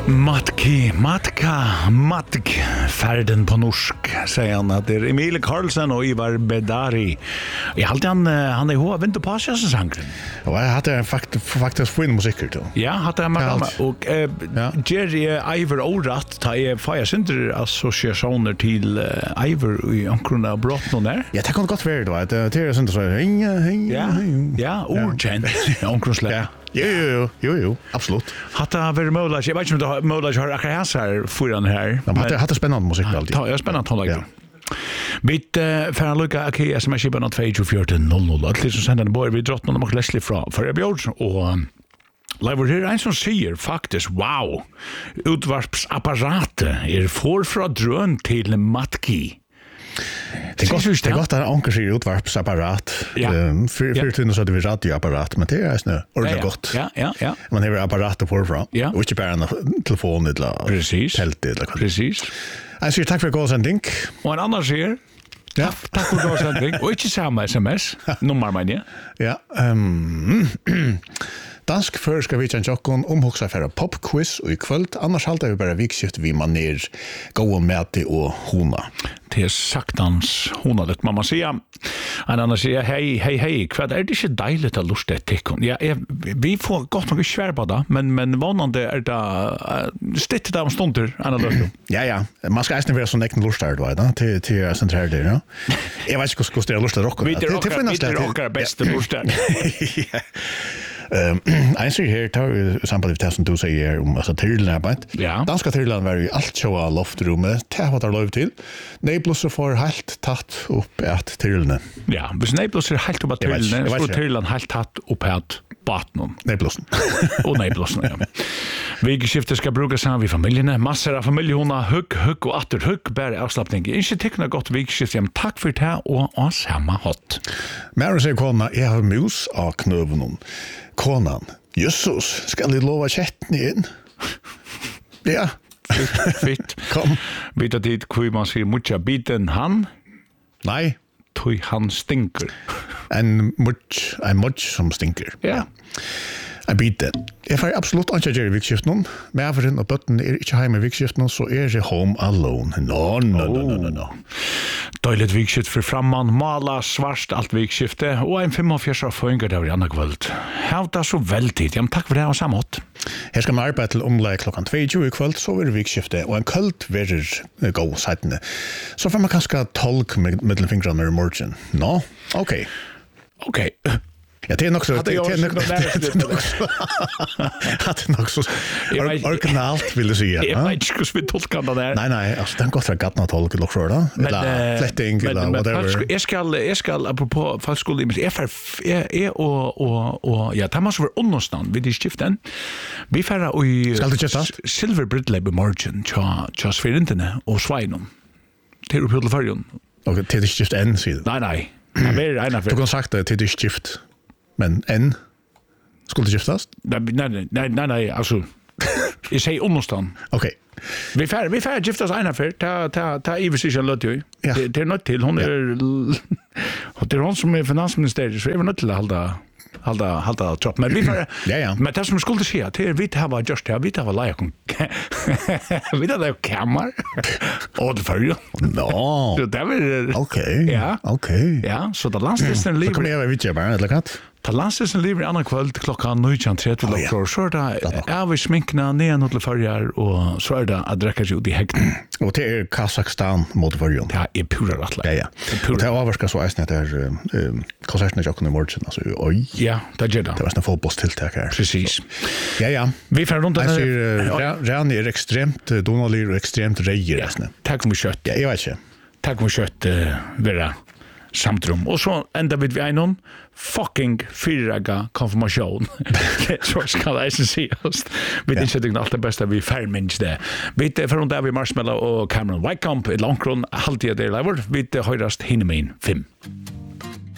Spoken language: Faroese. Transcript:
Matk, färden på norsk, säger han att det är Emil Karlsson och Ivar Bedari. Jag hade han är hova vinter på sangren. Ja, jag hade faktiskt fin musik då. Ja, hade man och Jerry Ivar Orat tar jag fire center associationer till Ivar i omkrona brott någon där. Ja, det kan gott vara då att det är sånt så ja, urgent omkronsla. Jo, absolut. Hatta ver möjligt. Jag vet inte om det möjligt har akkurat här förran här. Men hade spännande musik alltid. Ja, spännande hålla. Mitt för en lucka okej SMS på 22400. Att liksom sända en boy vi drottnar och Leslie fra för jag bjöd och Lever här en som säger faktiskt wow. Utvarpsapparat är från drön till Matki. Det är gott att anka sig utvarpsapparat. För tunna så att vi radioapparat, men det är snö. Ordentligt gott. Ja. Man har apparater förfra. Och inte bara en telefon eller tält eller. Precis. Jag säger tack för god sändning. Och en annan säger ja, tack för god sändning. Och inte samma SMS. Nummer menar jag. Ja. Dansk för ska vi tjänka kon omhuxa för popquiz och ikväll annars haltar vi bara vikskift vi man ner gå med och hona. Det är saktans hona det mamma säger. En annan säger hej vad är det inte dejligt att lusta tekon. Ja, vi får gott nog svärba då men vanande är det stitt där om stunder andra löften. Ja. Man ska nästan vara så näcken lustar då till centralt där, ja. Jag vet inte hur ska det lusta rocka. Det är rockar bästa lustar. Jag ser här tar samtidigt det som du säger om alltså trillarbeid. Ja. Danska trillar var ju allt showa loftrummet. Det har lov till. Neblusser får helt tatt upp att trillne. Ja, hvis neblusser helt upp att trillne, så trillan helt tatt upp att batnon. Neblussen. Och neblussen, ja. Vigeskiftet ska brukas sammen vid familjerna. Massor av familjehona, hugg och atter hugg bär avslappning. Inte teckna gott vigeskiftet, men tack för det och samma hot. Mary säger kona, jag har mus av knöven. Konan, Jesus, ska ni lova kätten in? Ja. Fitt. Kom. Vet att det kvar man säger mucha biten han? Nej. Tui han stinker. En much som stinker. Ja. Jeg biter. Jeg får absolutt ikke gjøre vikskiften. Mæveren og bøtten er ikke hjemme i vikskiften, så er jeg home alone. No. Døyligt vikskift for framman, mala, svart, alt vikskifte, og en 45 føringer der i andre kvöld. Havda så veldig. Jamen, takk for det, og samme hatt. Her skal man arbeide til omleg klokkan 22 i kvöld, så er det vikskifte, og en kvöld verer god seitene. Så får man kanskje tolk mellom fingrene i morgen. No? Ok. Ja, det är nog så. Det är nog så. Originalt vill du säga. Jag vet inte hur vi tolkar det där. Nej, alltså den går för gatna tolk eller så då. Eller flätting eller whatever. Jag ska apropå falskolim. Och ja, det måste vara understand vid det skiften. Vi färra och Silver Bridley margin just för internet och svinon. Det är på förjon. Och det är skift en sida. Nej. Du kan sagt det till skift. Men en skulle skiftas? Nej, alltså jag säger understand. Okej. Vi får skiftas en affär. Ta Iver sig låt ju. Det är något till hon är det är hon som är finansminister så är vi något till att halda tropp. Men vi får ja. Men det som skulle säga till vi har just här vi har lära kom. Vi har det kammar. Och det för ju. No. Det var okej. Ja. Okej. Ja, så det landstesen lever. Kommer jag vid bara eller kat? Ta landstesen lever i andra kvöld klockan 19:30 och så där vi sminkna ner till förjar och så är det att dräcka ut i häkten. Och det är Kazakstan mot förjon. Ja, är pura rätt. Ja. Det avvarska så är det konserten jag kunde morgon alltså oj. Ja, det gör det. Det var en fotbollstilltag här. Precis. Ja. Vi får runt där. Jan är extremt Donald och extremt rejer nästan. Tack för kött. Ja, jag vet inte. Tack för kött vara samtrum. Och så ända vid vi en fucking fyraga konfirmation. Så ska det se oss. Vi det sätter allt det bästa vi färminns det. Vi det från där vi Marshmallow och Cameron Whitecomb i Longcron alltid där lever. Vi det hörast hinnemin 5.